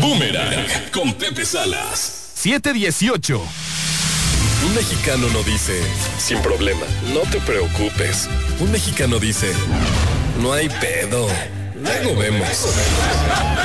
Boomerang con Pepe Salas. 7:18. Un mexicano no dice, sin problema, no te preocupes. Un mexicano dice, no hay pedo, luego vemos.